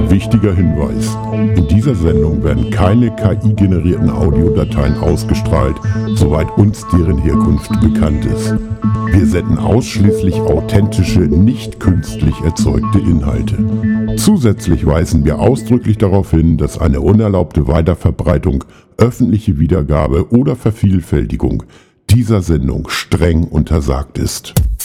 Wichtiger Hinweis: In dieser Sendung werden keine KI-generierten Audiodateien ausgestrahlt, soweit uns deren Herkunft bekannt ist. Wir senden ausschließlich authentische, nicht künstlich erzeugte Inhalte. Zusätzlich weisen wir ausdrücklich darauf hin, dass eine unerlaubte Weiterverbreitung, öffentliche Wiedergabe oder Vervielfältigung dieser Sendung streng untersagt ist.